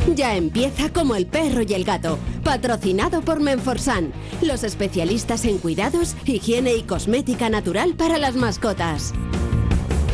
Ya empieza Como el perro y el gato, patrocinado por Menforsan, los especialistas en cuidados, higiene y cosmética natural para las mascotas.